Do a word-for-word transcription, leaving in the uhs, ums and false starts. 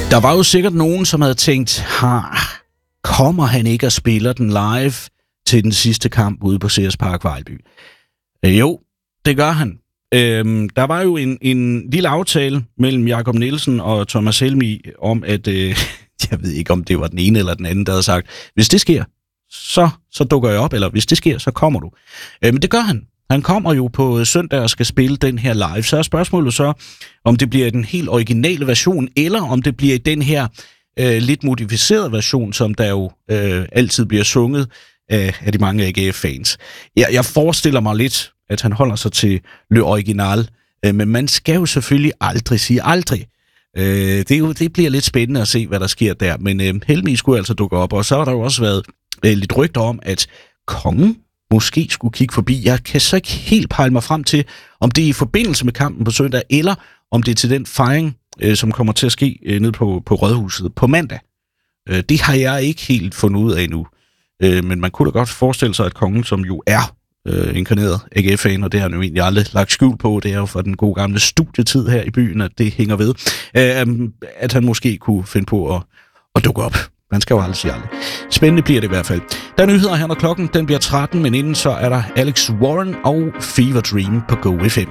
Der var jo sikkert nogen, som havde tænkt, kommer han ikke og spiller den live til den sidste kamp ude på Sears Park Vejlby? Øh, jo, det gør han. Øhm, der var jo en, en lille aftale mellem Jakob Nielsen og Thomas Helmig om, at øh, jeg ved ikke, om det var den ene eller den anden, der havde sagt, hvis det sker, så, så dukker jeg op, eller hvis det sker, så kommer du. Øh, men det gør han. Han kommer jo på søndag og skal spille den her live. Så er spørgsmålet så, om det bliver den helt originale version, eller om det bliver den her øh, lidt modificerede version, som der jo øh, altid bliver sunget øh, af de mange A G F-fans. Jeg, jeg forestiller mig lidt, at han holder sig til Le Original, øh, men man skal jo selvfølgelig aldrig sige aldrig. Øh, det, er jo, det bliver lidt spændende at se, hvad der sker der. Men øh, Helmig skulle altså dukke op, og så har der jo også været øh, lidt rygter om, at kongen måske skulle kigge forbi. Jeg kan så ikke helt pejle mig frem til, om det er i forbindelse med kampen på søndag, eller om det er til den fejring, øh, som kommer til at ske øh, nede på, på Rådhuset på mandag. Øh, det har jeg ikke helt fundet ud af endnu. Øh, men man kunne da godt forestille sig, at kongen, som jo er øh, inkarneret A G F-fan, og det har han jo egentlig aldrig lagt skjul på, det er jo for den gode gamle studietid her i byen, at det hænger ved, øh, at han måske kunne finde på at, at dukke op. Man skal jo aldrig sige aldrig. Spændende bliver det i hvert fald. Der er nyheder her, når klokken den bliver tretten, men inden så er der Alex Warren og Fever Dream på Go F M.